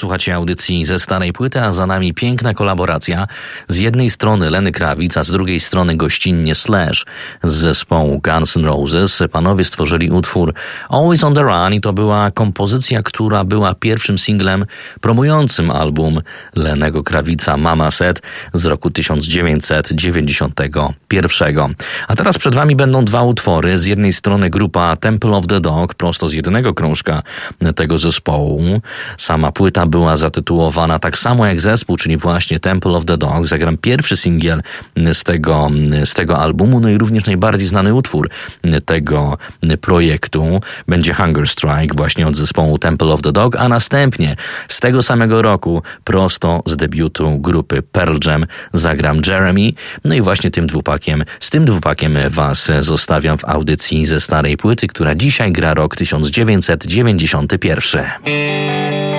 Słuchacie audycji ze starej płyty, a za nami piękna kolaboracja. Z jednej strony Lenny Kravitz, a z drugiej strony gościnnie Slash z zespołu Guns N' Roses. Panowie stworzyli utwór Always on the Run i to była kompozycja, która była pierwszym singlem promującym album Lennego Kravitza Mama Said z roku 1991. A teraz przed wami będą dwa utwory. Z jednej strony grupa Temple of the Dog, prosto z jednego krążka tego zespołu. Sama płyta była zatytułowana tak samo jak zespół, czyli właśnie Temple of the Dog. Zagram pierwszy singiel z tego albumu, no i również najbardziej znany utwór tego projektu będzie Hunger Strike, właśnie od zespołu Temple of the Dog, a następnie z tego samego roku, prosto z debiutu grupy Pearl Jam, zagram Jeremy. No i właśnie z tym dwupakiem was zostawiam w audycji ze starej płyty, która dzisiaj gra rok 1991.